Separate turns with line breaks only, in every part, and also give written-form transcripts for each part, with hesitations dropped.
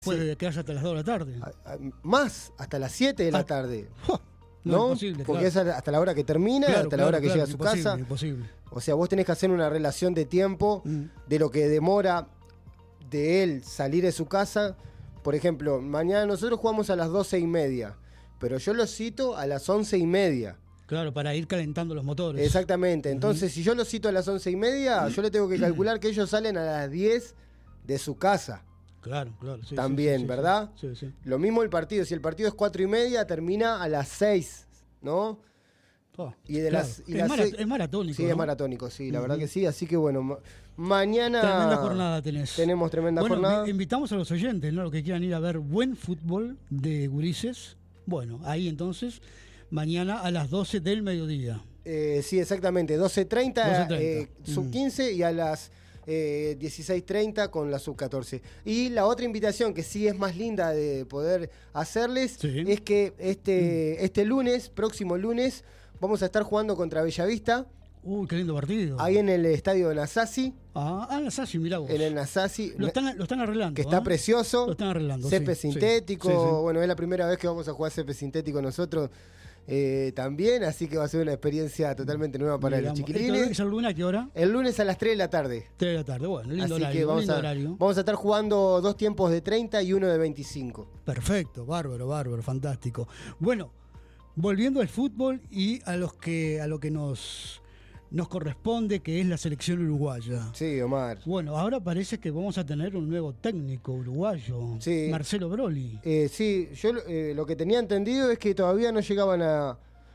Puede quedarse hasta las 2 de la tarde.
Más, hasta las 7 de la tarde.
No, imposible,
porque es hasta la hora que termina, hasta la hora que llega a su casa.
Imposible.
O sea, vos tenés que hacer una relación de tiempo de lo que demora de él salir de su casa. Por ejemplo, mañana nosotros jugamos a las 12:30, pero yo lo cito a las 11:30.
Claro, para ir calentando los motores.
Exactamente. Entonces, si yo lo cito a las 11:30, yo le tengo que calcular que ellos salen a las 10 de su casa.
Claro. Sí,
también,
sí,
¿verdad?
Sí.
Lo mismo el partido. Si el partido es 4:30, termina a las 6, ¿no?
Y de
claro.
Es maratónico.
Sí,
¿no?
Es maratónico, sí, la verdad que sí. Así que bueno, mañana.
Tremenda jornada tenés.
Tenemos tremenda jornada.
Invitamos a los oyentes, ¿no? Los que quieran ir a ver buen fútbol de gurises. Bueno, ahí entonces, mañana a las 12 del mediodía.
Sí, exactamente. 12:30, sub-15 y a las 16:30 con la sub-14. Y la otra invitación que sí es más linda de poder hacerles es que este lunes, próximo lunes, vamos a estar jugando contra Bellavista.
Uy, qué lindo partido.
Ahí en el estadio de Nasasi.
Nasasi, mirá vos.
En el Nasasi.
Lo están arreglando.
Que está precioso.
Lo están arreglando.
Césped sintético.
Sí.
Bueno, es la primera vez que vamos a jugar césped sintético nosotros también. Así que va a ser una experiencia totalmente nueva para los chiquilines.
¿Es el lunes a qué hora?
El lunes a las 3 de la tarde.
3 de la tarde, bueno, lindo
así
horario.
Que
horario.
Vamos a estar jugando 2 tiempos de 30 y uno de 25.
Perfecto, bárbaro, fantástico. Bueno, volviendo al fútbol y a lo que nos corresponde, que es la selección uruguaya.
Sí, Omar.
Bueno, ahora parece que vamos a tener un nuevo técnico uruguayo,
sí.
Marcelo Broly.
Sí, yo lo que tenía entendido es que todavía no llegaban a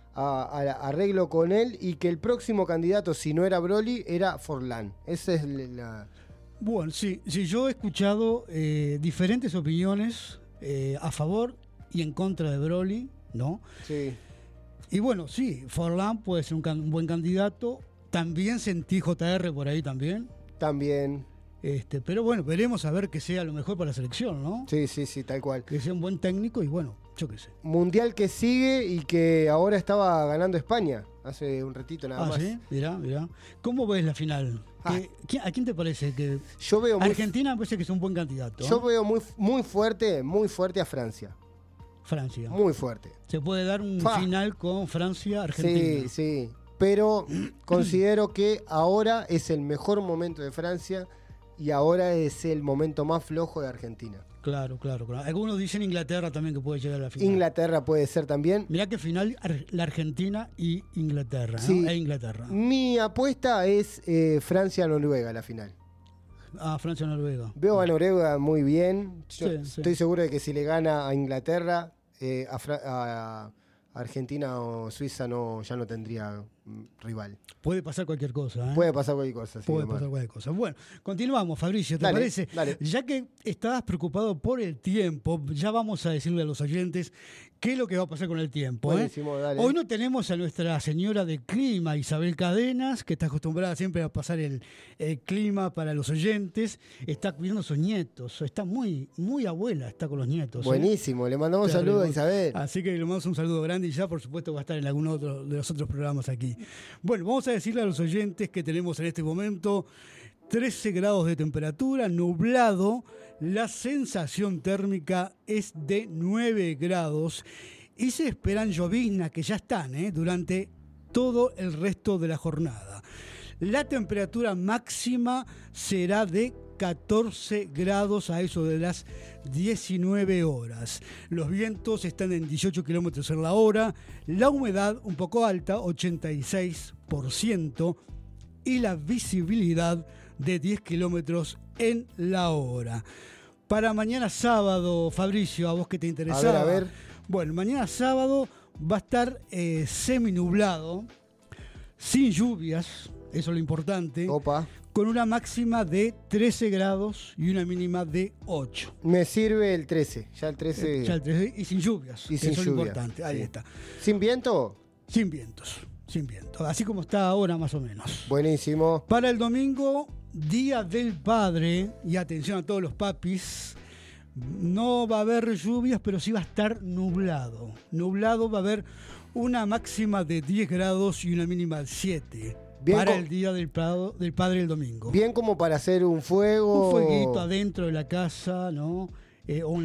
arreglo con él y que el próximo candidato, si no era Broly, era Forlán. Esa es la...
Bueno, sí, yo he escuchado diferentes opiniones a favor y en contra de Broly, ¿no?
Sí.
Y bueno, sí, Forlán puede ser un buen candidato. También sentí JR por ahí también.
También.
Pero bueno, veremos a ver que sea lo mejor para la selección, ¿no?
Sí, tal cual.
Que sea un buen técnico y bueno, yo qué sé.
Mundial que sigue y que ahora estaba ganando España. Hace un ratito nada más.
Sí, mirá. ¿Cómo ves la final? ¿A quién te parece que...?
Yo veo
Argentina me parece que es un buen candidato.
Yo veo muy fuerte a Francia.
Francia.
Muy fuerte.
Se puede dar un final con Francia-Argentina.
Sí. Pero considero que ahora es el mejor momento de Francia y ahora es el momento más flojo de Argentina.
Claro. Algunos dicen Inglaterra también que puede llegar a la final.
Inglaterra puede ser también.
Mirá que final la Argentina y Inglaterra, ¿no?
Sí.
Inglaterra.
Mi apuesta es Francia-Noruega la final.
Francia-Noruega.
Veo a Noruega muy bien.
Sí.
Estoy seguro de que si le gana a Inglaterra, a Argentina o Suiza ya no tendría rival.
Puede pasar cualquier cosa, ¿eh?
Puede pasar cualquier cosa, sí.
Puede pasar cualquier cosa. Bueno, continuamos, Fabricio, ¿te parece?
Dale.
Ya que estabas preocupado por el tiempo, ya vamos a decirle a los oyentes qué es lo que va a pasar con el tiempo.
Buenísimo, dale.
Hoy no tenemos a nuestra señora de clima, Isabel Cadenas, que está acostumbrada siempre a pasar el clima para los oyentes. Está cuidando a sus nietos. Está muy abuela, está con los nietos.
Buenísimo, le mandamos un saludo a Isabel.
Así que le mandamos un saludo grande y ya, por supuesto, va a estar en algún otro de los otros programas aquí. Bueno, vamos a decirle a los oyentes que tenemos en este momento 13 grados de temperatura, nublado, la sensación térmica es de 9 grados y se esperan lloviznas que ya están durante todo el resto de la jornada. La temperatura máxima será de 14 grados a eso de las 19 horas. Los vientos están en 18 kilómetros en la hora, la humedad un poco alta, 86%, y la visibilidad de 10 kilómetros en la hora. Para mañana sábado, Fabricio, a vos que te interesaba.
A ver.
Bueno, mañana sábado va a estar seminublado, sin lluvias, eso es lo importante.
Opa.
Con una máxima de 13 grados y una mínima de 8.
Me sirve el 13. Ya el 13.
Y sin lluvias. Eso es lo importante. Ahí está.
¿Sin viento?
Sin vientos. Así como está ahora, más o menos.
Buenísimo.
Para el domingo, Día del Padre, y atención a todos los papis, no va a haber lluvias, pero sí va a estar nublado. Nublado, va a haber una máxima de 10 grados y una mínima de 7. Bien para el Día del Padre el domingo.
Bien como para hacer un fuego.
Un fueguito adentro de la casa, ¿no? o